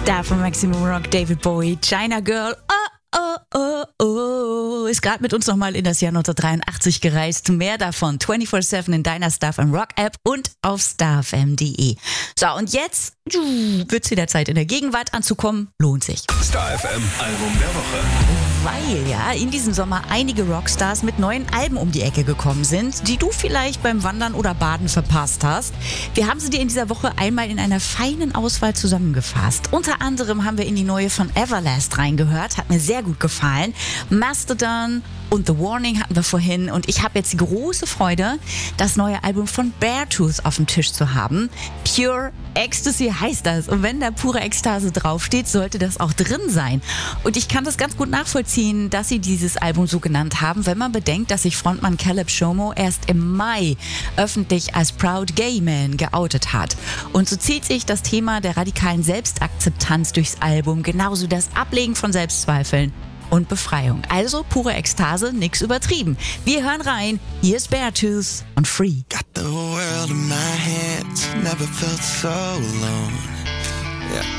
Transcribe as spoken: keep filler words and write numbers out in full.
Star von Maximum Rock, David Bowie, China Girl, oh, oh, oh, oh, ist gerade mit uns nochmal in das Jahr neunzehnhundertdreiundachtzig gereist. Mehr davon vierundzwanzig sieben in deiner Star F M Rock App und auf star f m punkt d e. So, und jetzt wird es wieder Zeit, in der Gegenwart anzukommen. Lohnt sich. Star F M Album der Woche. Weil ja in diesem Sommer einige Rockstars mit neuen Alben um die Ecke gekommen sind, die du vielleicht beim Wandern oder Baden verpasst hast. Wir haben sie dir in dieser Woche einmal in einer feinen Auswahl zusammengefasst. Unter anderem haben wir in die neue von Everlast reingehört, hat mir sehr gut gefallen. Mastodon und The Warning hatten wir vorhin und ich habe jetzt die große Freude, das neue Album von Beartooth auf dem Tisch zu haben. Pure Ecstasy heißt das und wenn da pure Ekstase draufsteht, sollte das auch drin sein. Und ich kann das ganz gut nachvollziehen, dass sie dieses Album so genannt haben, wenn man bedenkt, dass sich Frontmann Caleb Shomo erst im Mai öffentlich als Proud Gay Man geoutet hat. Und so zieht sich das Thema der radikalen Selbstakzeptanz durchs Album, genauso das Ablegen von Selbstzweifeln und Befreiung. Also pure Ekstase, nix übertrieben. Wir hören rein. Hier ist Beartooth und Free. Got the world in my hands, never felt so alone. Yeah.